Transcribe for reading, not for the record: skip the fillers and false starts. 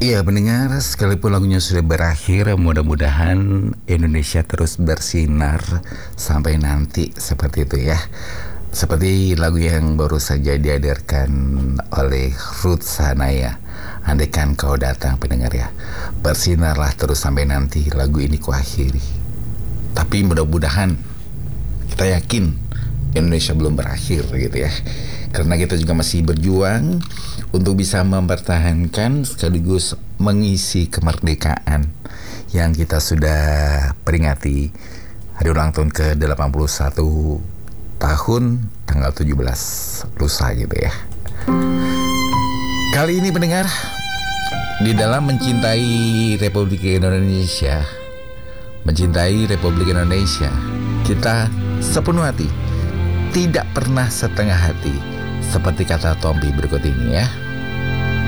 Iya pendengar, sekalipun lagunya sudah berakhir, mudah-mudahan Indonesia terus bersinar sampai nanti, seperti itu ya. Seperti lagu yang baru saja dihadirkan oleh Ruth Sahanaya, Andaikan Kau Datang, pendengar ya. Bersinarlah terus sampai nanti lagu ini kuakhiri. Tapi mudah-mudahan, kita yakin Indonesia belum berakhir gitu ya. Karena kita juga masih berjuang untuk bisa mempertahankan sekaligus mengisi kemerdekaan yang kita sudah peringati hari ulang tahun ke-81 tahun tanggal 17 lusa gitu ya. Kali ini pendengar, di dalam mencintai Republik Indonesia, kita sepenuh hati, tidak pernah setengah hati. Seperti kata Tompi berikut ini ya.